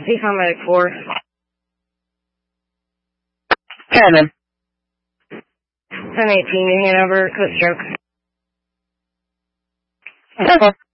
Decon Medic 4. Cannon. 1018, your hand over, quick stroke. Okay.